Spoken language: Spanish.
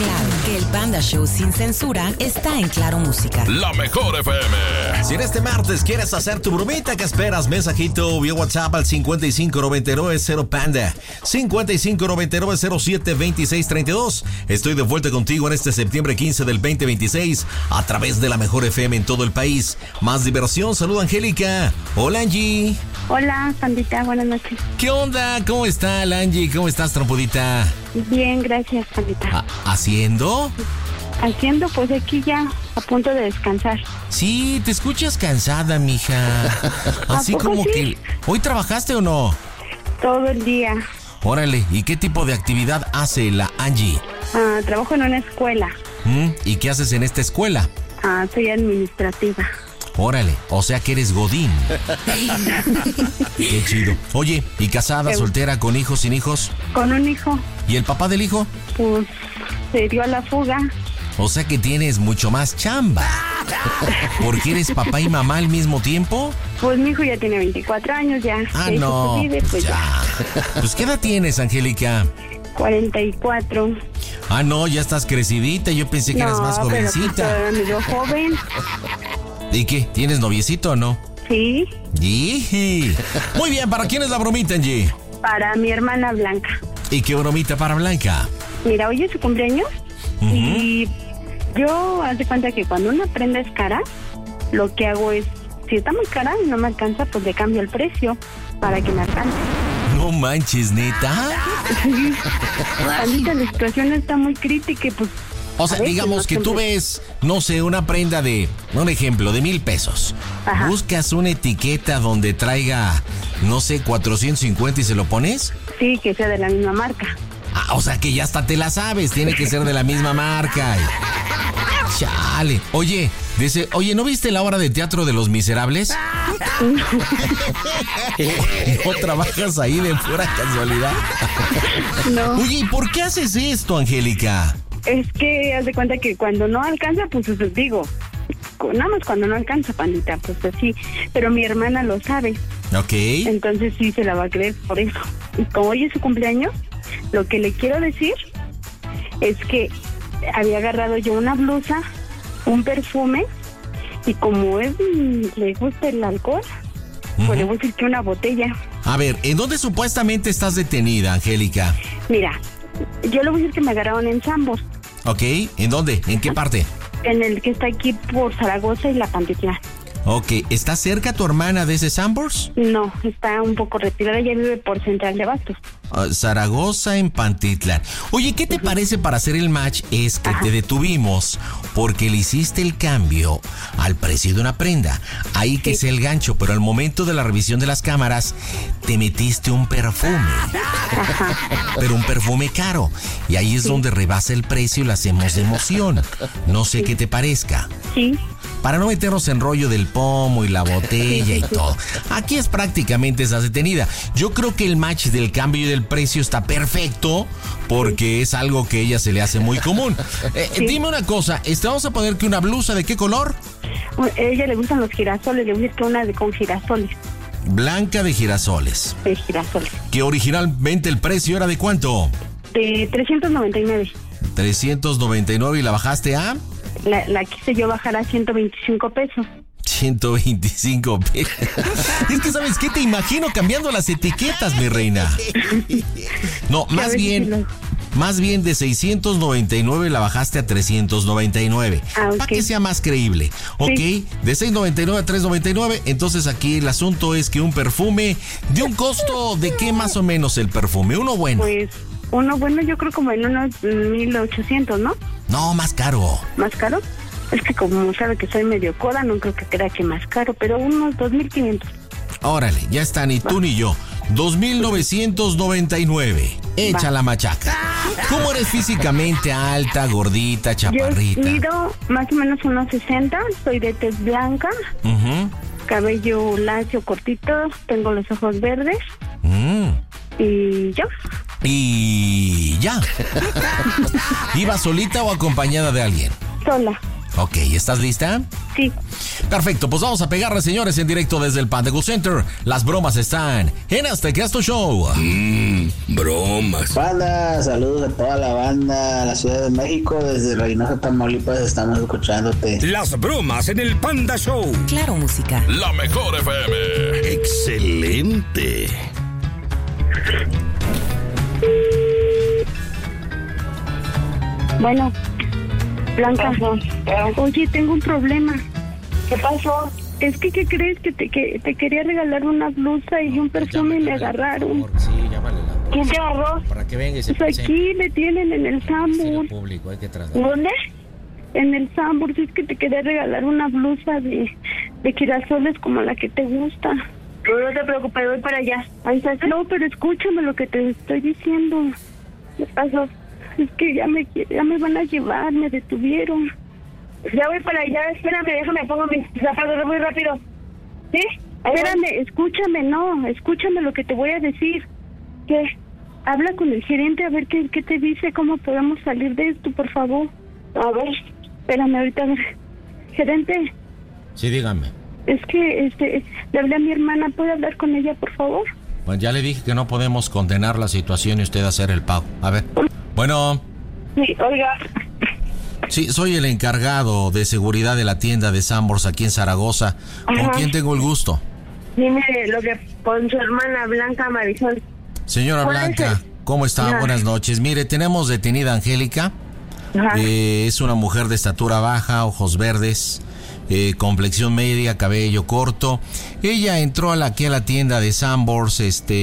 claro que el Panda Show sin censura está en Claro Música. La mejor FM. Si en este martes quieres hacer tu bromita, ¿qué esperas? Mensajito vía WhatsApp al 5599-0Panda. 5599-072632. Estoy de vuelta contigo en este septiembre 15 del 2026 a través de la mejor FM en todo el país. Más diversión. Saluda Angélica. Hola, Angie. Hola, Pandita, buenas noches. ¿Qué onda? ¿Cómo está, Angie? ¿Cómo estás, trompudita? Bien, gracias, Pandita. ¿Haciendo? Haciendo, pues aquí ya, a punto de descansar. Sí, te escuchas cansada, mija. Así como sí? que... ¿Hoy trabajaste o no? Todo el día. Órale, ¿y qué tipo de actividad hace la Angie? Trabajo en una escuela. ¿Y qué haces en esta escuela? Soy administrativa. Órale, o sea que eres godín. Qué chido. Oye, ¿y casada, soltera, con hijos, sin hijos? Con un hijo. ¿Y el papá del hijo? Pues se dio a la fuga. O sea que tienes mucho más chamba. ¿Porque eres papá y mamá al mismo tiempo? Pues mi hijo ya tiene 24 años ya. No, pues ya. Pues ¿qué edad tienes, Angélica? 44. No, ya estás crecidita. Yo pensé que eras más jovencita. Pero me dio joven. ¿Y qué? ¿Tienes noviecito o no? Sí. ¡Yiji! Muy bien, ¿para quién es la bromita, Angie? Para mi hermana Blanca. ¿Y qué bromita para Blanca? Mira, hoy es su cumpleaños. Y yo, haz de cuenta que cuando una prenda es cara, lo que hago es, si está muy cara y no me alcanza, pues le cambio el precio para que me alcance. No manches, ¿neta? Sí. Ahorita la situación está muy crítica y pues... O sea, digamos que tú ves, no sé, una prenda de, un ejemplo, de 1,000 pesos. Ajá. ¿Buscas una etiqueta donde traiga, no sé, 450 y se lo pones? Sí, que sea de la misma marca. O sea que ya hasta te la sabes, tiene que ser de la misma marca. Chale. Oye, dice, ¿no viste la obra de teatro de Los Miserables? ¿No trabajas ahí de pura casualidad? No. Oye, ¿y por qué haces esto, Angélica? Es que haz de cuenta que cuando no alcanza, pues os digo, nada más cuando no alcanza, Pandita, pues así. Pero mi hermana lo sabe. Ok. Entonces sí se la va a creer por eso. Y como hoy es su cumpleaños, lo que le quiero decir es que había agarrado yo una blusa, un perfume, y como le gusta el alcohol, pues le voy a decir que una botella. A ver, ¿en dónde supuestamente estás detenida, Angélica? Mira, yo le voy a decir que me agarraron en Sambor. Ok, ¿en dónde? ¿En qué parte? En el que está aquí por Zaragoza y La Pantitlán. Ok, ¿está cerca tu hermana de ese Sambors? No, está un poco retirada, ella vive por Central de Abastos. Zaragoza en Pantitlán. Oye, ¿qué te parece para hacer el match? Es que te detuvimos porque le hiciste el cambio al precio de una prenda. Ahí que es el gancho, pero al momento de la revisión de las cámaras te metiste un perfume. Pero un perfume caro. Y ahí es donde rebasa el precio y lo hacemos de emoción. No sé qué te parezca. Sí. Para no meternos en rollo del pomo y la botella y todo. Aquí es prácticamente esa detenida. Yo creo que el match del cambio y del precio está perfecto porque es algo que a ella se le hace muy común. Dime una cosa, ¿vamos a poner que una blusa de qué color? A ella le gustan los girasoles, le voy a decir que una con girasoles. Blanca de girasoles. De girasoles. Que originalmente el precio era de ¿cuánto? De 399. 399 y la bajaste a... La quise yo bajar a 125 pesos. 125 pesos. Es que, ¿sabes qué? Te imagino cambiando las etiquetas, mi reina. No, más bien de 699 la bajaste a 399. Okay. Para que sea más creíble. Ok, sí. De 699 a 399. Entonces aquí el asunto es que un perfume de un costo de qué más o menos el perfume. Uno bueno. Pues uno bueno yo creo como en unos 1,800, ¿no? No, más caro. ¿Más caro? Es que como sabe que soy medio coda, no creo que crea que más caro, pero unos 2,500. Órale, ya está, ni tú ni yo. 2,999. Echa la machaca. ¿Cómo eres físicamente? ¿Alta, gordita, chaparrita? Yo mido más o menos unos 60, soy de tez blanca, cabello lacio, cortito, tengo los ojos verdes. Y yo. Y ya. ¿Iba solita o acompañada de alguien? Sola. Ok, ¿estás lista? Sí. Perfecto, pues vamos a pegarle, señores, en directo desde el Panda Go Center. Las bromas están en este Casto Show. Bromas. Banda, saludos a toda la banda de la Ciudad de México. Desde Reynosa, Tamaulipas, estamos escuchándote. Las bromas en el Panda Show. Claro, música. La mejor FM. Excelente. Bueno, Blanca. Oye, tengo un problema. ¿Qué pasó? Es que, ¿qué crees? Que te quería regalar una blusa y un perfume y me agarraron. Sí, llámale la ¿Quién te agarró? para que venga y se Pues aquí me tienen en el Sanborns. público, hay que trasladar. ¿Dónde? En el Sanborns. Es que te quería regalar una blusa de girasoles como la que te gusta. No te preocupes, voy para allá. Ahí estás. No, pero escúchame lo que te estoy diciendo. ¿Qué pasó? Es que ya me van a llevar, me detuvieron. Ya voy para allá, espérame, déjame pongo mis zapatos muy rápido. ¿Sí? Ahí Espérame, escúchame lo que te voy a decir. ¿Qué? Habla con el gerente a ver qué te dice, cómo podemos salir de esto, por favor. A ver. Espérame, ahorita a ver. Gerente, Sí, dígame. es que le hablé a mi hermana, ¿puede hablar con ella, por favor? Bueno, ya le dije que no podemos condenar la situación y usted hacer el pago. A ver. Bueno, Sí, oiga. sí, soy el encargado de seguridad de la tienda de Sanborns aquí en Zaragoza. ¿Con Ajá. quién tengo el gusto? Dime lo que con su hermana Blanca Marisol. Señora ¿Cuál es Blanca, el? ¿cómo está? Ajá. Buenas noches. Mire, tenemos detenida a Angélica. Ajá. Es una mujer de estatura baja, ojos verdes, complexión media, cabello corto. Ella entró aquí a la tienda de Sanborns,